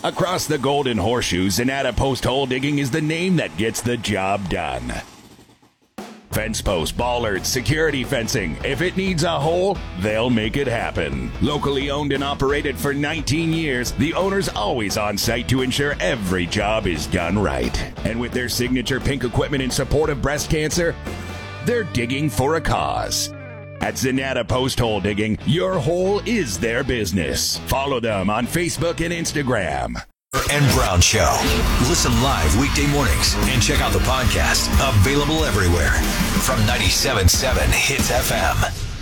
Across the Golden Horseshoe, Zanata Post Hole Digging is the name that gets the job done. Fence posts, bollards, security fencing. If it needs a hole, they'll make it happen. Locally owned and operated for 19 years, the owner's always on site to ensure every job is done right. And with their signature pink equipment in support of breast cancer, they're digging for a cause. At Zanata Post Hole Digging, your hole is their business. Follow them on Facebook and Instagram. And Brown Show. Listen live weekday mornings and check out the podcast. Available everywhere from 97.7 Hits FM.